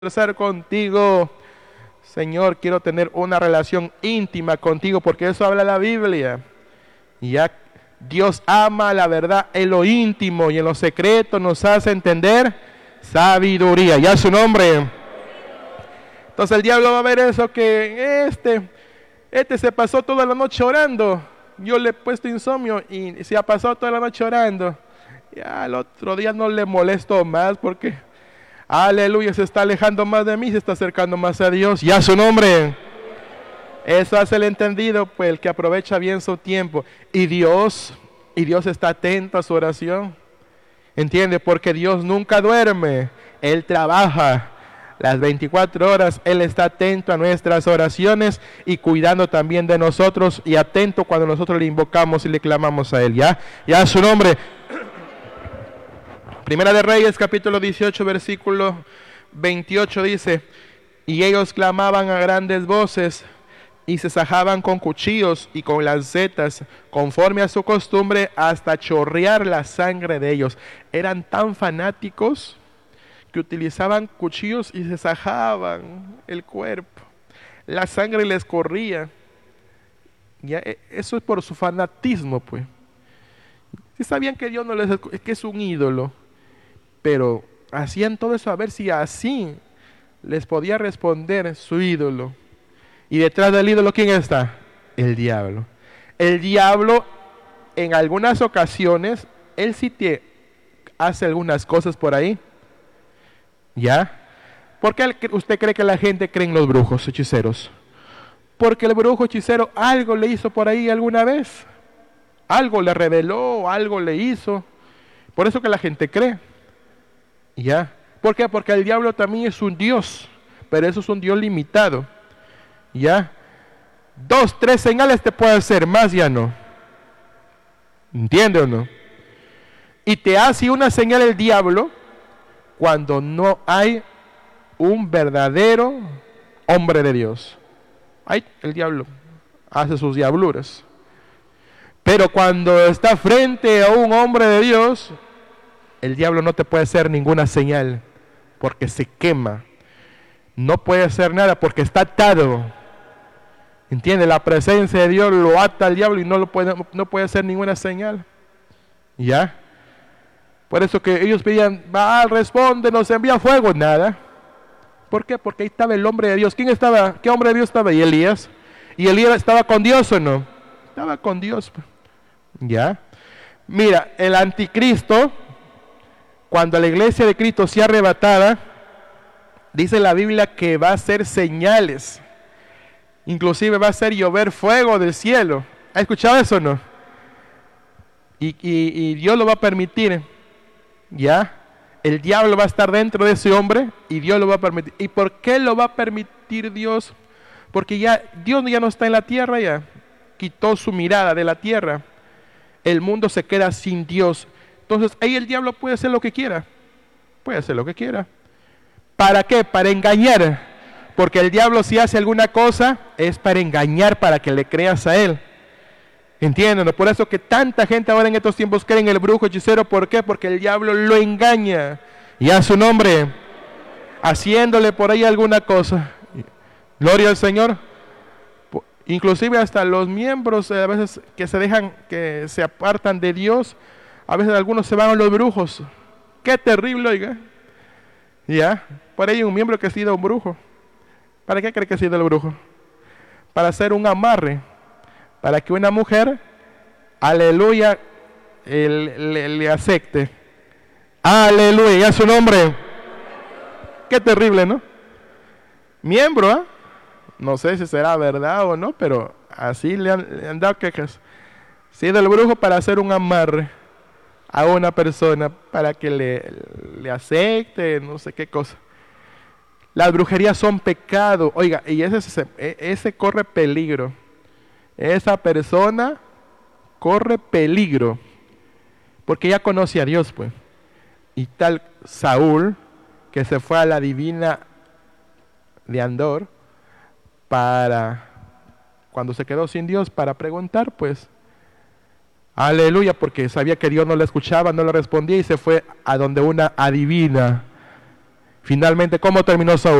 conversar contigo. Señor, quiero tener una relación íntima contigo porque eso habla la Biblia. Y ya Dios ama la verdad en lo íntimo y en lo secreto nos hace entender sabiduría. Ya su nombre. Entonces el diablo va a ver eso que este se pasó toda la noche orando. Yo le he puesto insomnio y se ha pasado toda la noche orando. Ya al otro día no le molesto más porque aleluya, se está alejando más de mí, se está acercando más a Dios. Ya su nombre. Eso hace el entendido, pues el que aprovecha bien su tiempo. Y Dios está atento a su oración. ¿Entiende? Porque Dios nunca duerme. Él trabaja las 24 horas. Él está atento a nuestras oraciones y cuidando también de nosotros y atento cuando nosotros le invocamos y le clamamos a Él. Ya su nombre. Primera de Reyes, capítulo 18, versículo 28 dice: y ellos clamaban a grandes voces y se sajaban con cuchillos y con lancetas, conforme a su costumbre, hasta chorrear la sangre de ellos. Eran tan fanáticos que utilizaban cuchillos y se sajaban el cuerpo. La sangre les corría. Eso es por su fanatismo, pues. Si sabían que Dios no les que es un ídolo, pero hacían todo eso a ver si así les podía responder su ídolo. Y detrás del ídolo, ¿quién está? El diablo. El diablo, en algunas ocasiones, él sí te hace algunas cosas por ahí. ¿Ya? ¿Por qué usted cree que la gente cree en los brujos, hechiceros? Porque el brujo hechicero algo le hizo por ahí alguna vez. Algo le reveló, algo le hizo. Por eso que la gente cree. ¿Ya? ¿Por qué? Porque el diablo también es un Dios, pero eso es un Dios limitado. ¿Ya? 2, 3 señales te puede hacer, más ya no. ¿Entiende o no? Y te hace una señal el diablo cuando no hay un verdadero hombre de Dios. Ahí el diablo hace sus diabluras. Pero cuando está frente a un hombre de Dios, el diablo no te puede hacer ninguna señal, porque se quema. No puede hacer nada porque está atado. ¿Entiende? La presencia de Dios lo ata al diablo y no puede hacer ninguna señal. ¿Ya? Por eso que ellos pedían, responde, nos envía fuego. Nada. ¿Por qué? Porque ahí estaba el hombre de Dios. ¿Quién estaba? ¿Qué hombre de Dios estaba? ¿Y Elías? ¿Y Elías estaba con Dios o no? Estaba con Dios. ¿Ya? Mira, el anticristo, cuando la iglesia de Cristo sea arrebatada, dice la Biblia que va a hacer señales. Inclusive va a hacer llover fuego del cielo. ¿Ha escuchado eso o no? Y Dios lo va a permitir. ¿Ya? El diablo va a estar dentro de ese hombre y Dios lo va a permitir. ¿Y por qué lo va a permitir Dios? Porque Dios ya no está en la tierra, ya quitó su mirada de la tierra. El mundo se queda sin Dios. Entonces ahí el diablo puede hacer lo que quiera. Puede hacer lo que quiera. ¿Para qué? Para engañar. Porque el diablo, si hace alguna cosa, es para engañar, para que le creas a él. ¿Entienden? Por eso que tanta gente ahora en estos tiempos cree en el brujo hechicero. ¿Por qué? Porque el diablo lo engaña. Y a su nombre, haciéndole por ahí alguna cosa. Gloria al Señor. Inclusive hasta los miembros a veces que se dejan, que se apartan de Dios, a veces algunos se van a los brujos. ¡Qué terrible, oiga! ¿Ya? Por ahí hay un miembro que ha sido un brujo. ¿Para qué cree que ha sido el brujo? Para hacer un amarre. Para que una mujer, aleluya, le acepte. Aleluya, ya su nombre. Qué terrible, ¿no? Miembro, ¿eh? No sé si será verdad o no, pero así le han dado quejas. Sido el brujo para hacer un amarre a una persona para que le acepte, no sé qué cosa. Las brujerías son pecado. Oiga, y ese corre peligro. Esa persona corre peligro. Porque ya conoce a Dios, pues. Y tal Saúl, que se fue a la divina de Andor, cuando se quedó sin Dios, para preguntar, pues. Aleluya, porque sabía que Dios no le escuchaba, no le respondía y se fue a donde una adivina. Finalmente, ¿cómo terminó Saúl?